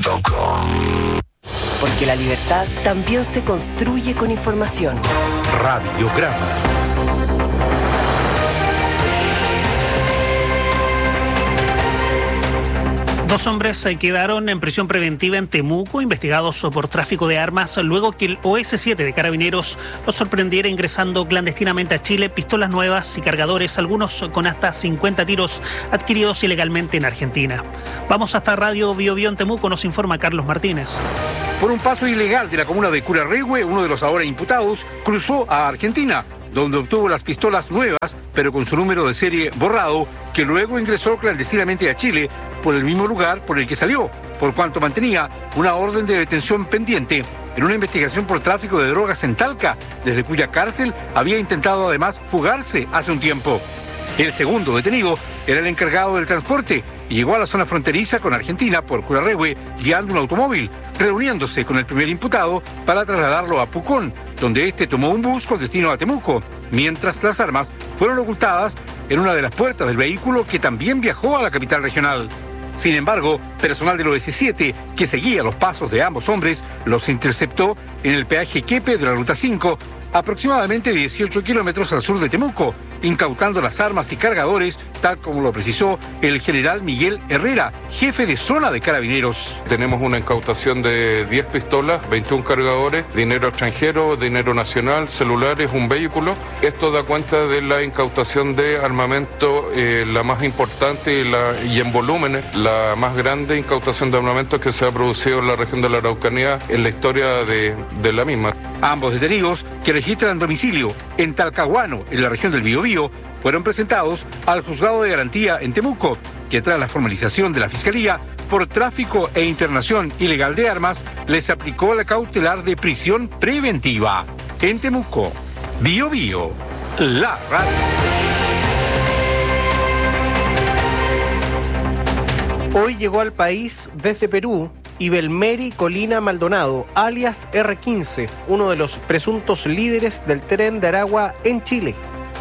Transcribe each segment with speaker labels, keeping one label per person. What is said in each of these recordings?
Speaker 1: Porque la libertad también se construye con información.
Speaker 2: Radiograma.
Speaker 3: Dos hombres quedaron en prisión preventiva en Temuco, investigados por tráfico de armas, luego que el OS7 de Carabineros los sorprendiera ingresando clandestinamente a Chile pistolas nuevas y cargadores, algunos con hasta 50 tiros adquiridos ilegalmente en Argentina. Vamos hasta Radio Bio Bio en Temuco, nos informa Carlos Martínez.
Speaker 2: Por un paso ilegal de la comuna de Curarrehue, uno de los ahora imputados cruzó a Argentina, donde obtuvo las pistolas nuevas, pero con su número de serie borrado, que luego ingresó clandestinamente a Chile por el mismo lugar por el que salió, por cuanto mantenía una orden de detención pendiente en una investigación por tráfico de drogas en Talca, desde cuya cárcel había intentado además fugarse hace un tiempo. El segundo detenido era el encargado del transporte y llegó a la zona fronteriza con Argentina por Curarrehue guiando un automóvil, reuniéndose con el primer imputado para trasladarlo a Pucón, donde este tomó un bus con destino a Temuco, mientras las armas fueron ocultadas en una de las puertas del vehículo que también viajó a la capital regional. Sin embargo, personal del OS7, que seguía los pasos de ambos hombres, los interceptó en el peaje Quepe de la Ruta 5, aproximadamente 18 kilómetros al sur de Temuco, incautando las armas y cargadores, tal como lo precisó el general Miguel Herrera, jefe de zona de Carabineros.
Speaker 4: Tenemos una incautación de 10 pistolas, 21 cargadores, dinero extranjero, dinero nacional, celulares, un vehículo. Esto da cuenta de la incautación de armamento, la más importante y en volúmenes, la más grande incautación de armamento que se ha producido en la región de la Araucanía en la historia de la misma.
Speaker 2: Ambos detenidos, que registran domicilio en Talcahuano, en la región del Biobío, fueron presentados al juzgado de garantía en Temuco, que tras la formalización de la Fiscalía por tráfico e internación ilegal de armas, les aplicó la cautelar de prisión preventiva. En Temuco, Biobío, la radio.
Speaker 5: Hoy llegó al país desde Perú Ibelmeri Colina Maldonado, alias R15, uno de los presuntos líderes del Tren de Aragua en Chile.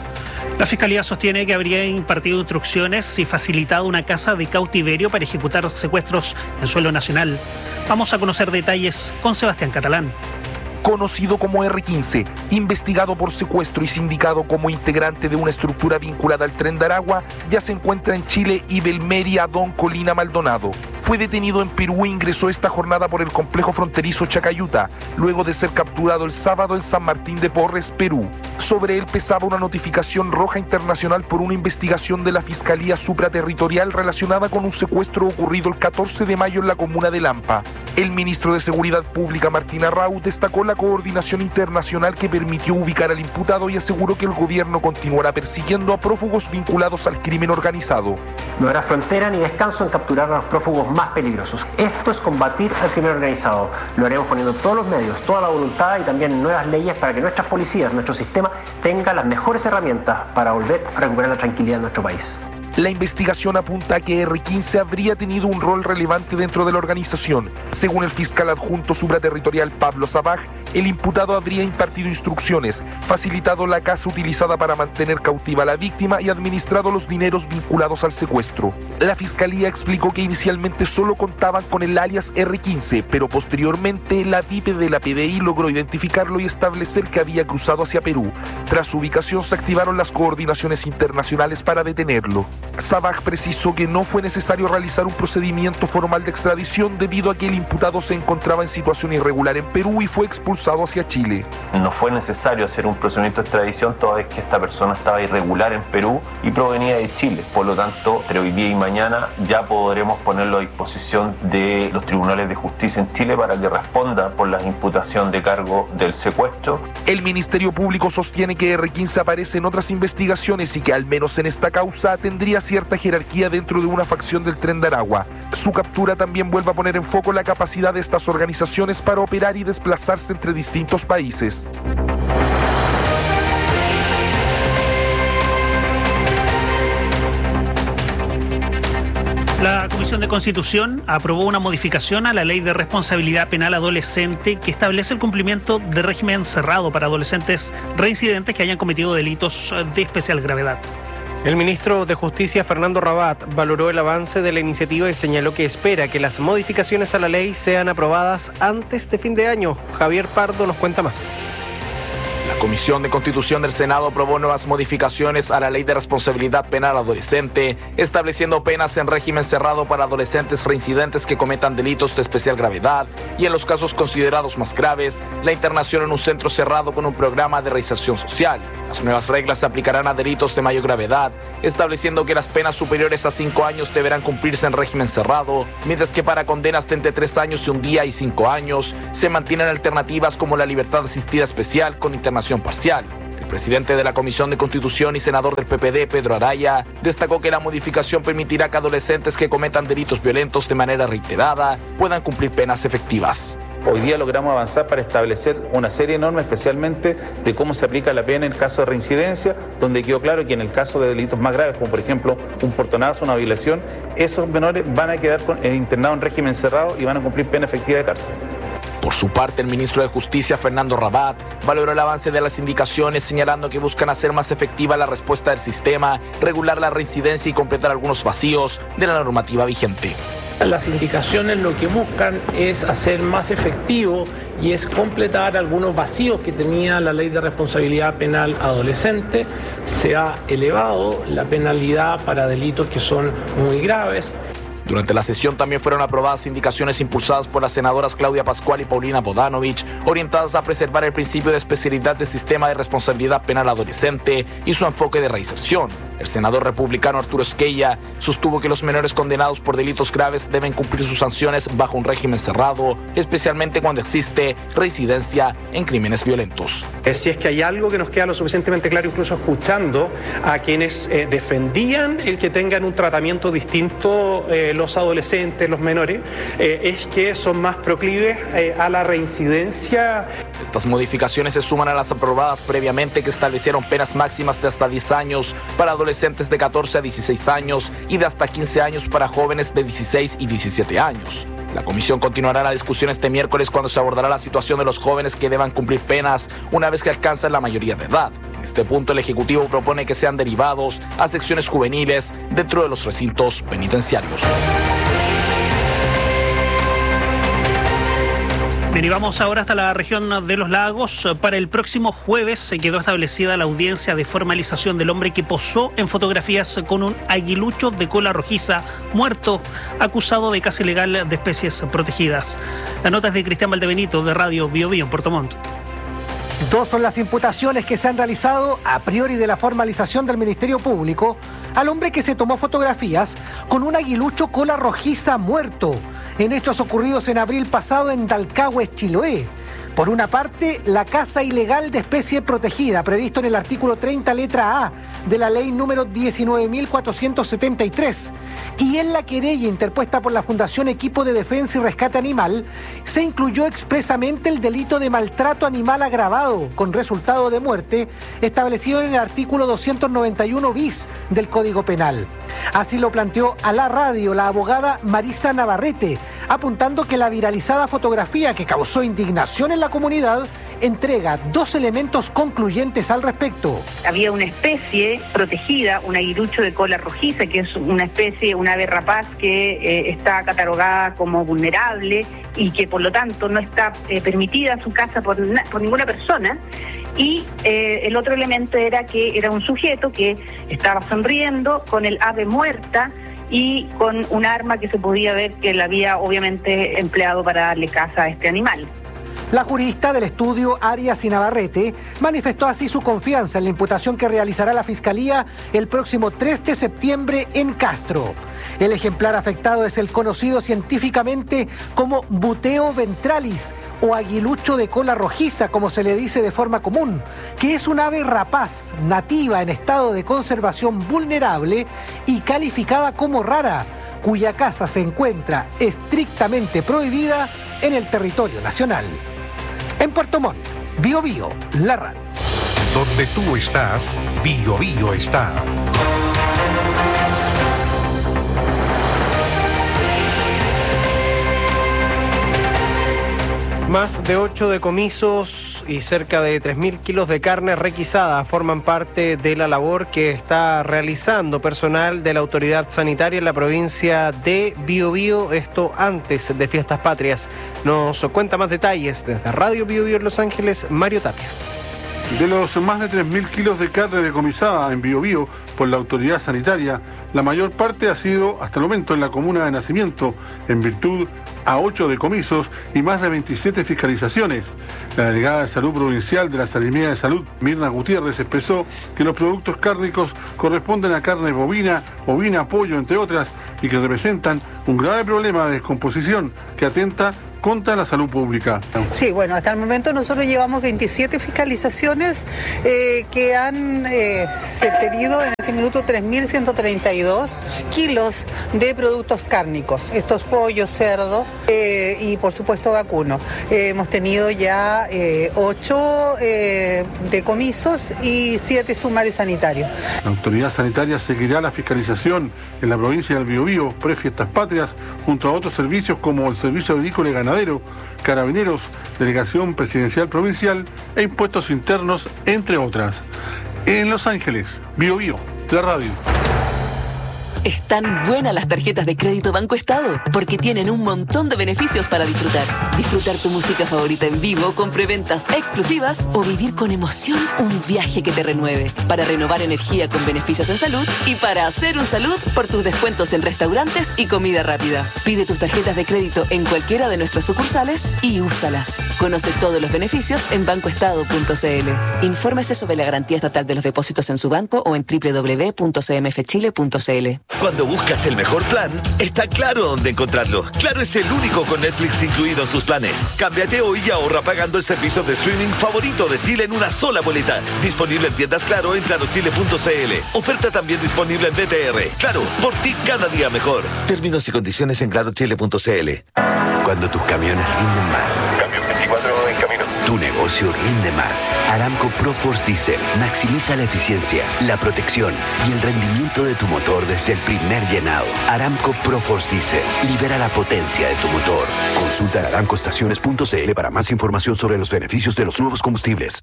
Speaker 3: La Fiscalía sostiene que habría impartido instrucciones y facilitado una casa de cautiverio para ejecutar secuestros en suelo nacional. Vamos a conocer detalles con Sebastián Catalán.
Speaker 6: Conocido como R15, investigado por secuestro y sindicado como integrante de una estructura vinculada al Tren de Aragua, ya se encuentra en Chile Ibelmeri Adón Colina Maldonado. Fue detenido en Perú e ingresó esta jornada por el complejo fronterizo Chacayuta, luego de ser capturado el sábado en San Martín de Porres, Perú. Sobre él pesaba una notificación roja internacional por una investigación de la Fiscalía Supraterritorial relacionada con un secuestro ocurrido el 14 de mayo en la comuna de Lampa. El ministro de Seguridad Pública, Martín Arrau, destacó la coordinación internacional que permitió ubicar al imputado y aseguró que el gobierno continuará persiguiendo a prófugos vinculados al crimen organizado.
Speaker 7: No habrá frontera ni descanso en capturar a los prófugos más peligrosos. Esto es combatir al crimen organizado. Lo haremos poniendo todos los medios, toda la voluntad y también nuevas leyes para que nuestras policías, nuestro sistema, tengan las mejores herramientas para volver a recuperar la tranquilidad en nuestro país.
Speaker 6: La investigación apunta a que R15 habría tenido un rol relevante dentro de la organización. Según el fiscal adjunto supraterritorial Pablo Sabaj, el imputado habría impartido instrucciones, facilitado la casa utilizada para mantener cautiva a la víctima y administrado los dineros vinculados al secuestro. La fiscalía explicó que inicialmente solo contaban con el alias R15, pero posteriormente la PIPE de la PDI logró identificarlo y establecer que había cruzado hacia Perú. Tras su ubicación se activaron las coordinaciones internacionales para detenerlo. Sabaj precisó que no fue necesario realizar un procedimiento formal de extradición debido a que el imputado se encontraba en situación irregular en Perú y fue expulsado hacia Chile.
Speaker 8: No fue necesario hacer un procedimiento de extradición toda vez que esta persona estaba irregular en Perú y provenía de Chile. Por lo tanto, entre hoy día y mañana ya podremos ponerlo a disposición de los tribunales de justicia en Chile para que responda por la imputación de cargo del secuestro.
Speaker 6: El Ministerio Público sostiene que R15 aparece en otras investigaciones y que al menos en esta causa tendría cierta jerarquía dentro de una facción del Tren de Aragua. Su captura también vuelve a poner en foco la capacidad de estas organizaciones para operar y desplazarse entre distintos países.
Speaker 3: La Comisión de Constitución aprobó una modificación a la Ley de Responsabilidad Penal Adolescente que establece el cumplimiento de régimen cerrado para adolescentes reincidentes que hayan cometido delitos de especial gravedad.
Speaker 5: El ministro de Justicia, Fernando Rabat, valoró el avance de la iniciativa y señaló que espera que las modificaciones a la ley sean aprobadas antes de fin de año. Javier Pardo nos cuenta más.
Speaker 9: La Comisión de Constitución del Senado aprobó nuevas modificaciones a la Ley de Responsabilidad Penal Adolescente, estableciendo penas en régimen cerrado para adolescentes reincidentes que cometan delitos de especial gravedad y, en los casos considerados más graves, la internación en un centro cerrado con un programa de reinserción social. Las nuevas reglas se aplicarán a delitos de mayor gravedad, estableciendo que las penas superiores a 5 años deberán cumplirse en régimen cerrado, mientras que para condenas de entre 3 años y 1 día y 5 años se mantienen alternativas como la libertad asistida especial con internación parcial. El presidente de la Comisión de Constitución y senador del PPD, Pedro Araya, destacó que la modificación permitirá que adolescentes que cometan delitos violentos de manera reiterada puedan cumplir penas efectivas.
Speaker 10: Hoy día logramos avanzar para establecer una serie de normas, especialmente de cómo se aplica la pena en caso de reincidencia, donde quedó claro que en el caso de delitos más graves, como por ejemplo un portonazo, una violación, esos menores van a quedar internados en régimen cerrado y van a cumplir pena efectiva de cárcel.
Speaker 9: Por su parte, el ministro de Justicia, Fernando Rabat, valoró el avance de las indicaciones, señalando que buscan hacer más efectiva la respuesta del sistema, regular la reincidencia y completar algunos vacíos de la normativa vigente.
Speaker 11: Las indicaciones lo que buscan es hacer más efectivo y es completar algunos vacíos que tenía la Ley de Responsabilidad Penal Adolescente. Se ha elevado la penalidad para delitos que son muy graves.
Speaker 9: Durante la sesión también fueron aprobadas indicaciones impulsadas por las senadoras Claudia Pascual y Paulina Bodanovich, orientadas a preservar el principio de especialidad del sistema de responsabilidad penal adolescente y su enfoque de reinserción. El senador republicano Arturo Esquella sostuvo que los menores condenados por delitos graves deben cumplir sus sanciones bajo un régimen cerrado, especialmente cuando existe reincidencia en crímenes violentos.
Speaker 12: Si es que hay algo que nos queda lo suficientemente claro, incluso escuchando a quienes defendían el que tengan un tratamiento distinto los adolescentes, los menores, es que son más proclives a la reincidencia.
Speaker 9: Estas modificaciones se suman a las aprobadas previamente, que establecieron penas máximas de hasta 10 años para adolescentes de 14 a 16 años y de hasta 15 años para jóvenes de 16 y 17 años. La comisión continuará la discusión este miércoles, cuando se abordará la situación de los jóvenes que deban cumplir penas una vez que alcanzan la mayoría de edad. En este punto, el Ejecutivo propone que sean derivados a secciones juveniles dentro de los recintos penitenciarios.
Speaker 3: Bien, y vamos ahora hasta la región de los lagos. Para el próximo jueves se quedó establecida la audiencia de formalización del hombre que posó en fotografías con un aguilucho de cola rojiza muerto, acusado de caza ilegal de especies protegidas. La nota es de Cristian Valdebenito, de Radio Bio Bio en Puerto Montt.
Speaker 13: 2 son las imputaciones que se han realizado a priori de la formalización del Ministerio Público al hombre que se tomó fotografías con un aguilucho cola rojiza muerto, en hechos ocurridos en abril pasado en Dalcahue, Chiloé. Por una parte, la caza ilegal de especie protegida, previsto en el artículo 30, letra A, de la ley número 19.473, y en la querella interpuesta por la Fundación Equipo de Defensa y Rescate Animal, se incluyó expresamente el delito de maltrato animal agravado con resultado de muerte, establecido en el artículo 291 bis del Código Penal. Así lo planteó a la radio la abogada Marisa Navarrete, apuntando que la viralizada fotografía, que causó indignación en la comunidad, entrega 2 elementos concluyentes al respecto.
Speaker 14: Había una especie protegida, un aguilucho de cola rojiza, que es una especie, un ave rapaz que está catalogada como vulnerable y que por lo tanto no está permitida su caza por ninguna persona. Y el otro elemento era que era un sujeto que estaba sonriendo con el ave muerta y con un arma que se podía ver que él había obviamente empleado para darle caza a este animal.
Speaker 13: La jurista del estudio, Arias y Navarrete, manifestó así su confianza en la imputación que realizará la Fiscalía el próximo 3 de septiembre en Castro. El ejemplar afectado es el conocido científicamente como Buteo ventralis o aguilucho de cola rojiza, como se le dice de forma común, que es un ave rapaz nativa en estado de conservación vulnerable y calificada como rara, cuya caza se encuentra estrictamente prohibida en el territorio nacional. En Puerto Montt, Bio Bio, la radio.
Speaker 15: Donde tú estás, Bio Bio está.
Speaker 5: Más de 8 decomisos y cerca de 3.000 kilos de carne requisada forman parte de la labor que está realizando personal de la autoridad sanitaria en la provincia de Biobío, esto antes de Fiestas Patrias. Nos cuenta más detalles desde Radio Biobío en Los Ángeles, Mario Tapia.
Speaker 16: De los más de 3.000 kilos de carne decomisada en Biobío por la autoridad sanitaria, la mayor parte ha sido hasta el momento en la comuna de Nacimiento, en virtud a 8 decomisos y más de 27 fiscalizaciones. La delegada de Salud Provincial de la Salinidad de Salud, Mirna Gutiérrez, expresó que los productos cárnicos corresponden a carne bovina, pollo, entre otras, y que representan un grave problema de descomposición que atenta contra la salud pública.
Speaker 17: Sí, bueno, hasta el momento nosotros llevamos 27 fiscalizaciones que han tenido en este minuto 3.132 kilos de productos cárnicos. Estos pollos, cerdo y por supuesto vacuno. Hemos tenido ya 8 decomisos y 7 sumarios sanitarios.
Speaker 16: La autoridad sanitaria seguirá la fiscalización en la provincia del Biobío pre-Fiestas Patrias junto a otros servicios como el Servicio Agrícola y Ganadero, Carabineros, Delegación Presidencial Provincial e Impuestos Internos, entre otras. En Los Ángeles, Biobío, la radio.
Speaker 18: Están buenas las tarjetas de crédito Banco Estado porque tienen un montón de beneficios para disfrutar. Disfrutar tu música favorita en vivo con preventas exclusivas o vivir con emoción un viaje que te renueve. Para renovar energía con beneficios en salud y para hacer un salud por tus descuentos en restaurantes y comida rápida. Pide tus tarjetas de crédito en cualquiera de nuestras sucursales y úsalas. Conoce todos los beneficios en bancoestado.cl. Infórmese sobre la garantía estatal de los depósitos en su banco o en www.cmfchile.cl.
Speaker 19: Cuando buscas el mejor plan, está Claro dónde encontrarlo. Claro es el único con Netflix incluido en sus planes. Cámbiate hoy y ahorra pagando el servicio de streaming favorito de Chile en una sola boleta. Disponible en tiendas Claro en clarochile.cl. Oferta también disponible en BTR. Claro, por ti cada día mejor. Términos y condiciones en clarochile.cl.
Speaker 20: Cuando tus camiones rinden más.
Speaker 19: Camión 24 en camino.
Speaker 20: Tu negocio rinde más. Aramco ProForce Diesel maximiza la eficiencia, la protección y el rendimiento de tu motor desde el primer llenado. Aramco ProForce Diesel libera la potencia de tu motor. Consulta en aramcoestaciones.cl para más información sobre los beneficios de los nuevos combustibles.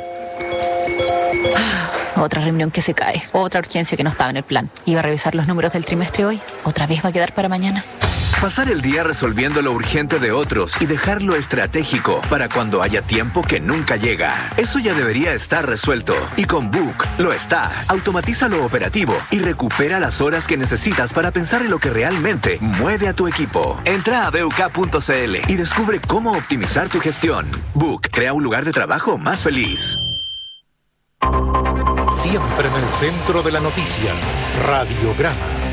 Speaker 21: Otra reunión que se cae, otra urgencia que no estaba en el plan. Iba a revisar los números del trimestre hoy, otra vez va a quedar para mañana.
Speaker 22: Pasar el día resolviendo lo urgente de otros y dejar lo estratégico para cuando haya tiempo que nunca llega. Eso ya debería estar resuelto. Y con Book lo está. Automatiza lo operativo y recupera las horas que necesitas para pensar en lo que realmente mueve a tu equipo. Entra a BUK.cl y descubre cómo optimizar tu gestión. Book crea un lugar de trabajo más feliz.
Speaker 15: Siempre en el centro de la noticia, Radiograma.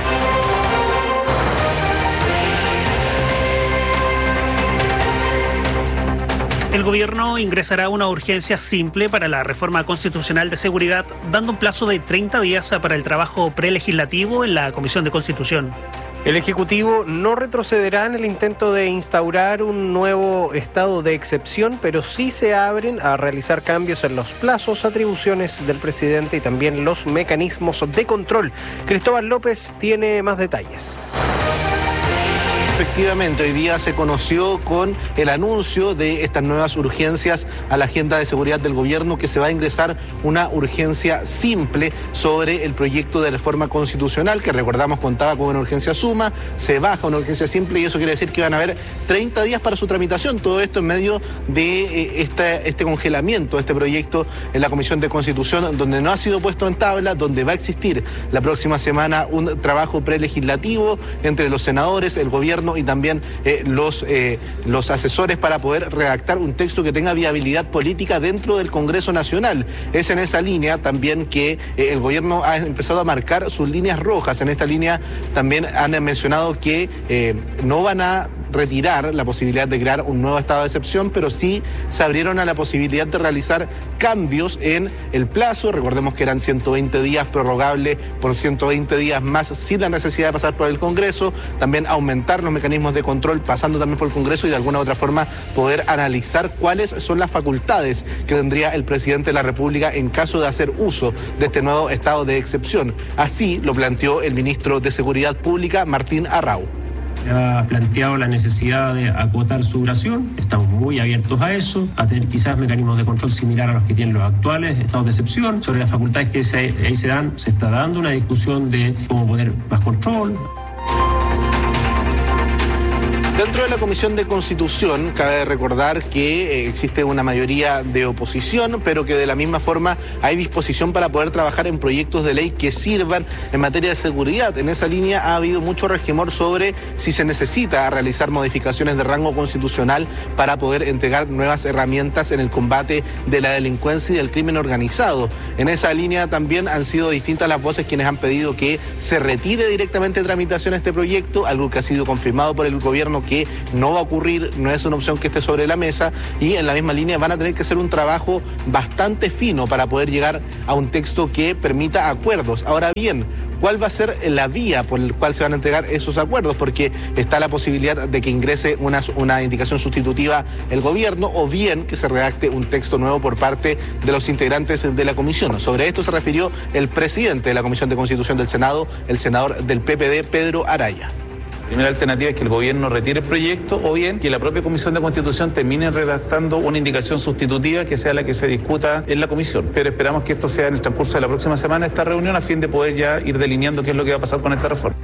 Speaker 3: El gobierno ingresará una urgencia simple para la reforma constitucional de seguridad, dando un plazo de 30 días para el trabajo prelegislativo en la Comisión de Constitución.
Speaker 5: El Ejecutivo no retrocederá en el intento de instaurar un nuevo estado de excepción, pero sí se abren a realizar cambios en los plazos, atribuciones del presidente y también los mecanismos de control. Cristóbal López tiene más detalles.
Speaker 23: Efectivamente, hoy día se conoció con el anuncio de estas nuevas urgencias a la agenda de seguridad del gobierno que se va a ingresar una urgencia simple sobre el proyecto de reforma constitucional que recordamos contaba con una urgencia suma, se baja una urgencia simple y eso quiere decir que van a haber 30 días para su tramitación. Todo esto en medio de este congelamiento de este proyecto en la Comisión de Constitución donde no ha sido puesto en tabla, donde va a existir la próxima semana un trabajo prelegislativo entre los senadores, el gobierno y también los asesores para poder redactar un texto que tenga viabilidad política dentro del Congreso Nacional. Es en esa línea también que el gobierno ha empezado a marcar sus líneas rojas. En esta línea también han mencionado que no van a retirar la posibilidad de crear un nuevo estado de excepción, pero sí se abrieron a la posibilidad de realizar cambios en el plazo. Recordemos que eran 120 días prorrogable por 120 días más sin la necesidad de pasar por el Congreso, también aumentar los mecanismos de control pasando también por el Congreso y de alguna u otra forma poder analizar cuáles son las facultades que tendría el presidente de la República en caso de hacer uso de este nuevo estado de excepción. Así lo planteó el ministro de Seguridad Pública, Martín Arrau.
Speaker 1: Se ha planteado la necesidad de acotar su duración, estamos muy abiertos a eso, a tener quizás mecanismos de control similar a los que tienen los actuales estados de excepción. Sobre las facultades que ahí se dan, se está dando una discusión de cómo poner más control.
Speaker 23: Dentro de la Comisión de Constitución, cabe recordar que existe una mayoría de oposición, pero que de la misma forma hay disposición para poder trabajar en proyectos de ley que sirvan en materia de seguridad. En esa línea ha habido mucho resquemor sobre si se necesita realizar modificaciones de rango constitucional para poder entregar nuevas herramientas en el combate de la delincuencia y del crimen organizado. En esa línea también han sido distintas las voces quienes han pedido que se retire directamente de tramitación este proyecto, algo que ha sido confirmado por el gobierno que no va a ocurrir, no es una opción que esté sobre la mesa, y en la misma línea van a tener que hacer un trabajo bastante fino para poder llegar a un texto que permita acuerdos. Ahora bien, ¿cuál va a ser la vía por la cual se van a entregar esos acuerdos? Porque está la posibilidad de que ingrese una indicación sustitutiva el gobierno, o bien que se redacte un texto nuevo por parte de los integrantes de la comisión. Sobre esto se refirió el presidente de la Comisión de Constitución del Senado, el senador del PPD, Pedro Araya.
Speaker 10: La primera alternativa es que el gobierno retire el proyecto, o bien que la propia Comisión de Constitución termine redactando una indicación sustitutiva que sea la que se discuta en la comisión. Pero esperamos que esto sea en el transcurso de la próxima semana, esta reunión, a fin de poder ya ir delineando qué es lo que va a pasar con esta reforma.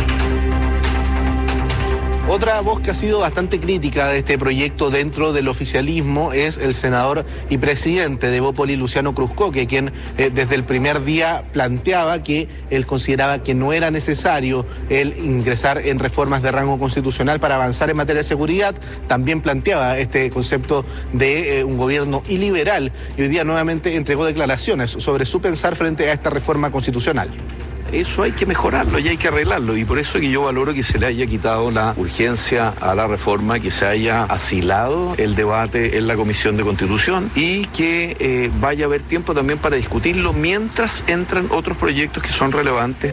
Speaker 23: Otra voz que ha sido bastante crítica de este proyecto dentro del oficialismo es el senador y presidente de Bópoli, Luciano Cruzcoque, quien desde el primer día planteaba que él consideraba que no era necesario el ingresar en reformas de rango constitucional para avanzar en materia de seguridad. También planteaba este concepto de un gobierno iliberal, y hoy día nuevamente entregó declaraciones sobre su pensar frente a esta reforma constitucional.
Speaker 2: Eso hay que mejorarlo y hay que arreglarlo, y por eso es que yo valoro que se le haya quitado la urgencia a la reforma, que se haya asilado el debate en la Comisión de Constitución y que vaya a haber tiempo también para discutirlo mientras entran otros proyectos que son relevantes.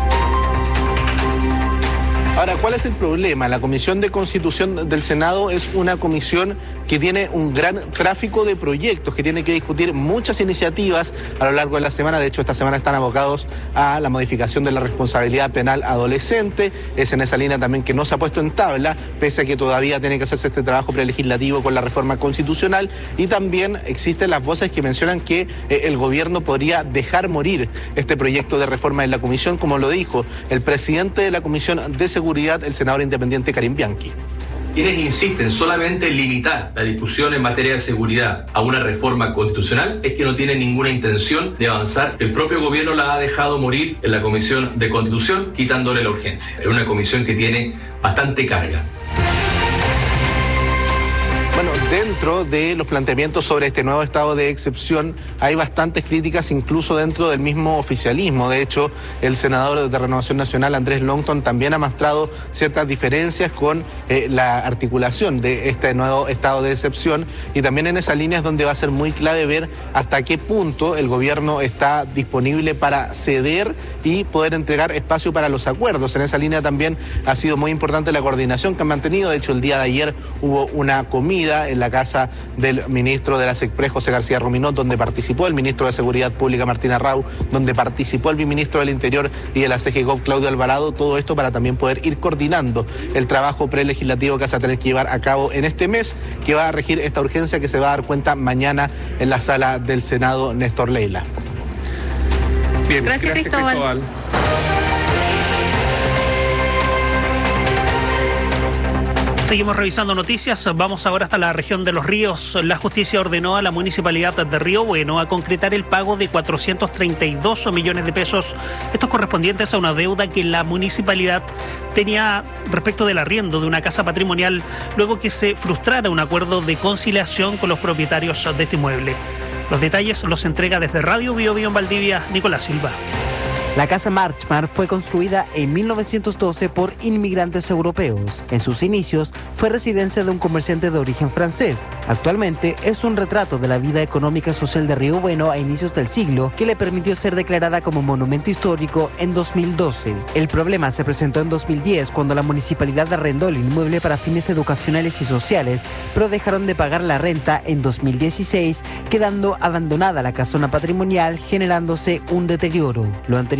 Speaker 23: Ahora, ¿cuál es el problema? La Comisión de Constitución del Senado es una comisión que tiene un gran tráfico de proyectos, que tiene que discutir muchas iniciativas a lo largo de la semana. De hecho, esta semana están abocados a la modificación de la responsabilidad penal adolescente. Es en esa línea también que no se ha puesto en tabla, pese a que todavía tiene que hacerse este trabajo prelegislativo con la reforma constitucional. Y también existen las voces que mencionan que el gobierno podría dejar morir este proyecto de reforma en la comisión, como lo dijo el presidente de la Comisión de Seguridad, el senador independiente Karim Bianchi.
Speaker 4: Quienes insisten solamente en limitar la discusión en materia de seguridad a una reforma constitucional es que no tienen ninguna intención de avanzar. El propio gobierno la ha dejado morir en la Comisión de Constitución, quitándole la urgencia. Es una comisión que tiene bastante carga.
Speaker 23: Bueno, dentro de los planteamientos sobre este nuevo estado de excepción hay bastantes críticas, incluso dentro del mismo oficialismo. De hecho, el senador de Renovación Nacional, Andrés Longton, también ha mostrado ciertas diferencias con la articulación de este nuevo estado de excepción, y también en esa línea es donde va a ser muy clave ver hasta qué punto el gobierno está disponible para ceder y poder entregar espacio para los acuerdos. En esa línea también ha sido muy importante la coordinación que han mantenido. De hecho, el día de ayer hubo una comida en la casa del ministro de la SECPRE, José García Ruminot, donde participó el ministro de Seguridad Pública, Martín Arrau, donde participó el viceministro del Interior y de la CGGOV, Claudio Alvarado. Todo esto para también poder ir coordinando el trabajo prelegislativo que se va a tener que llevar a cabo en este mes, que va a regir esta urgencia que se va a dar cuenta mañana en la sala del Senado, Néstor Leila.
Speaker 24: Bien, gracias Cristóbal.
Speaker 3: Seguimos revisando noticias. Vamos ahora hasta la región de Los Ríos. La justicia ordenó a la municipalidad de Río Bueno a concretar el pago de 432 millones de pesos, estos correspondientes a una deuda que la municipalidad tenía respecto del arriendo de una casa patrimonial, luego que se frustrara un acuerdo de conciliación con los propietarios de este inmueble. Los detalles los entrega desde Radio Bio Bio en Valdivia, Nicolás Silva.
Speaker 25: La casa Marchmar fue construida en 1912 por inmigrantes europeos. En sus inicios fue residencia de un comerciante de origen francés. Actualmente es un retrato de la vida económica y social de Río Bueno a inicios del siglo, que le permitió ser declarada como monumento histórico en 2012. El problema se presentó en 2010 cuando la municipalidad arrendó el inmueble para fines educacionales y sociales, pero dejaron de pagar la renta en 2016, quedando abandonada la casona patrimonial, generándose un deterioro. Lo anterior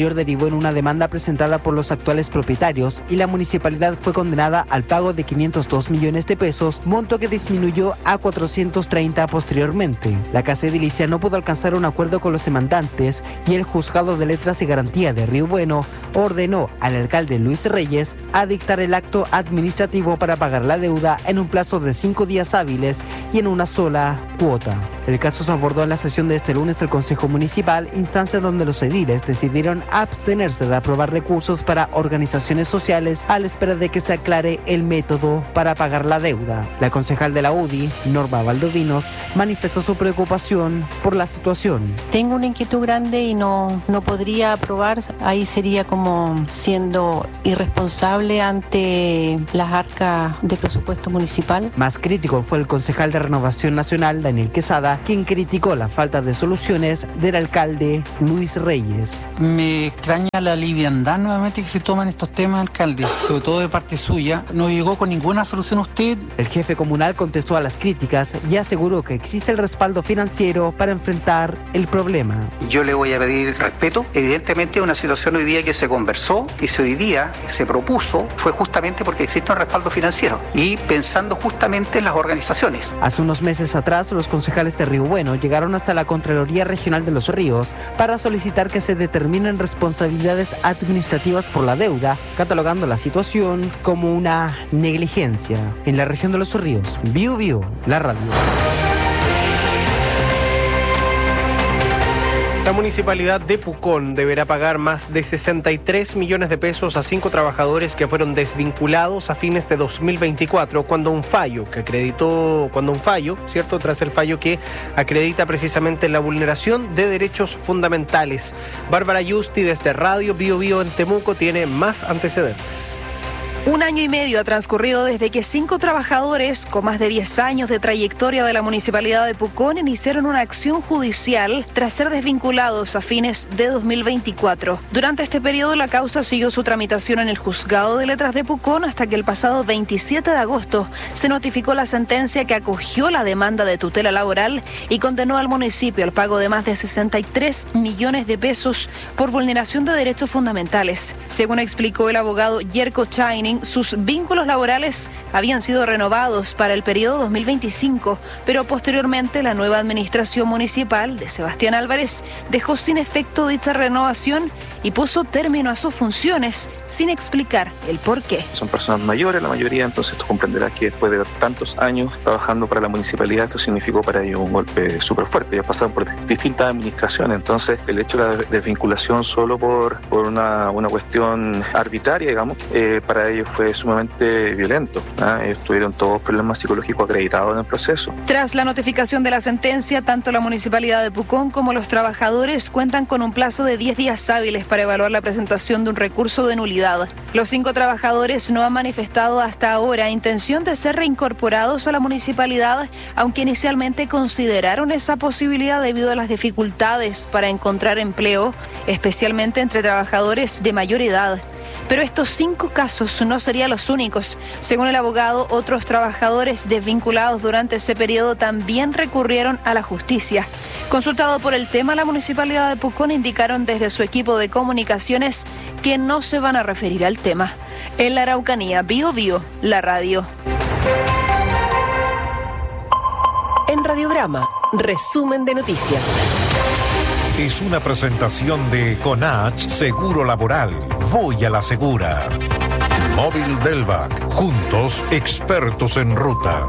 Speaker 25: anterior derivó en una demanda presentada por los actuales propietarios y la municipalidad fue condenada al pago de 502 millones de pesos, monto que disminuyó a 430 posteriormente. La casa edilicia no pudo alcanzar un acuerdo con los demandantes y el Juzgado de Letras y Garantía de Río Bueno ordenó al alcalde Luis Reyes a dictar el acto administrativo para pagar la deuda en un plazo de 5 días hábiles y en una sola cuota. El caso se abordó en la sesión de este lunes del Consejo Municipal, instancia donde los ediles decidieron abstenerse de aprobar recursos para organizaciones sociales a la espera de que se aclare el método para pagar la deuda. La concejal de la UDI, Norma Valdovinos, manifestó su preocupación por la situación.
Speaker 6: Tengo una inquietud grande y no podría aprobar, ahí sería como siendo irresponsable ante las arcas de presupuesto municipal.
Speaker 25: Más crítico fue el concejal de Renovación Nacional, Daniel Quesada, quien criticó la falta de soluciones del alcalde Luis Reyes.
Speaker 7: Me extraña la liviandad nuevamente que se toman estos temas, alcalde, sobre todo de parte suya. No llegó con ninguna solución usted.
Speaker 25: El jefe comunal contestó a las críticas y aseguró que existe el respaldo financiero para enfrentar el problema.
Speaker 8: Yo le voy a pedir respeto. Evidentemente una situación hoy día que se conversó y si hoy día se propuso fue justamente porque existe un respaldo financiero y pensando justamente en las organizaciones.
Speaker 25: Hace unos meses atrás, los concejales de Río Bueno llegaron hasta la Contraloría Regional de Los Ríos para solicitar que se determinen responsabilidades administrativas por la deuda, catalogando la situación como una negligencia. En la región de Los Ríos, Biobío, la radio.
Speaker 5: La municipalidad de Pucón deberá pagar más de 63 millones de pesos a 5 trabajadores que fueron desvinculados a fines de 2024 cuando un fallo, ¿cierto? Tras el fallo que acredita precisamente la vulneración de derechos fundamentales. Bárbara Yusti desde Radio Biobío en Temuco tiene más antecedentes.
Speaker 11: 1 año y medio ha transcurrido desde que 5 trabajadores con más de 10 años de trayectoria de la Municipalidad de Pucón iniciaron una acción judicial tras ser desvinculados a fines de 2024. Durante este periodo la causa siguió su tramitación en el Juzgado de Letras de Pucón hasta que el pasado 27 de agosto se notificó la sentencia que acogió la demanda de tutela laboral y condenó al municipio al pago de más de 63 millones de pesos por vulneración de derechos fundamentales. Según explicó el abogado Yerko Chaining, sus vínculos laborales habían sido renovados para el periodo 2025, pero posteriormente la nueva administración municipal de Sebastián Álvarez dejó sin efecto dicha renovación y puso término a sus funciones sin explicar el por qué.
Speaker 12: Son personas mayores, la mayoría, entonces tú comprenderás que después de tantos años trabajando para la municipalidad, esto significó para ellos un golpe súper fuerte. Ellos pasaron por distintas administraciones, entonces el hecho de la desvinculación solo por una cuestión arbitraria, digamos, para ellos fue sumamente violento. Ellos tuvieron todos problemas psicológicos acreditados en el proceso.
Speaker 11: Tras la notificación de la sentencia, tanto la Municipalidad de Pucón como los trabajadores cuentan con un plazo de 10 días hábiles para evaluar la presentación de un recurso de nulidad. Los 5 trabajadores no han manifestado hasta ahora intención de ser reincorporados a la municipalidad, aunque inicialmente consideraron esa posibilidad debido a las dificultades para encontrar empleo, especialmente entre trabajadores de mayor edad. Pero estos 5 casos no serían los únicos. Según el abogado, otros trabajadores desvinculados durante ese periodo también recurrieron a la justicia. Consultado por el tema, la Municipalidad de Pucón indicaron desde su equipo de comunicaciones que no se van a referir al tema. En la Araucanía, Biobío, la radio.
Speaker 26: En Radiograma, resumen de noticias.
Speaker 15: Es una presentación de Conach Seguro Laboral. Voy a la segura. Móvil Delvac. Juntos, expertos en ruta.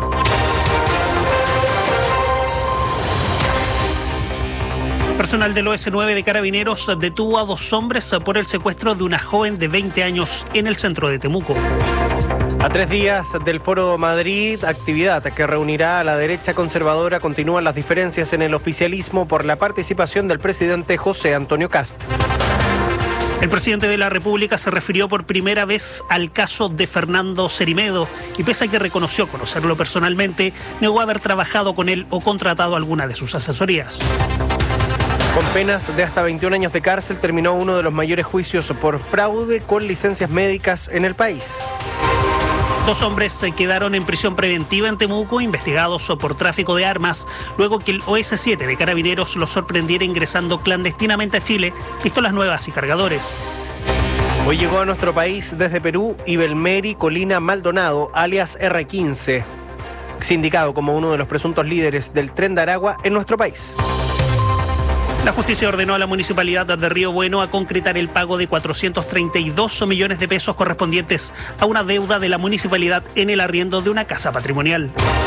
Speaker 3: Personal del OS9 de Carabineros detuvo a 2 hombres por el secuestro de una joven de 20 años en el centro de Temuco.
Speaker 5: A 3 días del Foro Madrid, actividad que reunirá a la derecha conservadora, continúan las diferencias en el oficialismo por la participación del presidente José Antonio Kast.
Speaker 3: El presidente de la República se refirió por primera vez al caso de Fernando Cerimedo y pese a que reconoció conocerlo personalmente, negó haber trabajado con él o contratado alguna de sus asesorías.
Speaker 5: Con penas de hasta 21 años de cárcel terminó uno de los mayores juicios por fraude con licencias médicas en el país.
Speaker 3: 2 hombres se quedaron en prisión preventiva en Temuco, investigados por tráfico de armas, luego que el OS-7 de Carabineros los sorprendiera ingresando clandestinamente a Chile pistolas nuevas y cargadores.
Speaker 5: Hoy llegó a nuestro país desde Perú Ibelmeri Colina Maldonado, alias R15, sindicado como uno de los presuntos líderes del Tren de Aragua en nuestro país.
Speaker 3: La justicia ordenó a la Municipalidad de Río Bueno a concretar el pago de 432 millones de pesos correspondientes a una deuda de la municipalidad en el arriendo de una casa patrimonial.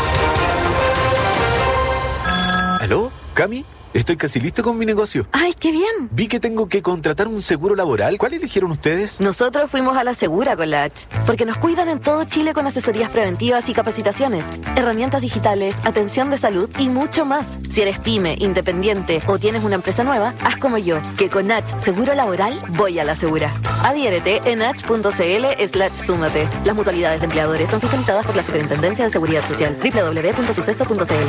Speaker 9: ¿Aló? ¿Cami? Estoy casi listo con mi negocio.
Speaker 13: ¡Ay, qué bien!
Speaker 9: Vi que tengo que contratar un seguro laboral. ¿Cuál eligieron ustedes?
Speaker 13: Nosotros fuimos a la Segura con la H, porque nos cuidan en todo Chile con asesorías preventivas y capacitaciones, herramientas digitales, atención de salud y mucho más. Si eres pyme, independiente o tienes una empresa nueva, haz como yo, que con H Seguro Laboral voy a la Segura. Adhiérete en h.cl/súmate. Las mutualidades de empleadores son fiscalizadas por la Superintendencia de Seguridad Social. www.suceso.cl.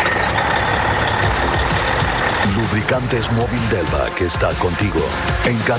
Speaker 19: Lubricantes Móvil Delvac está contigo en cada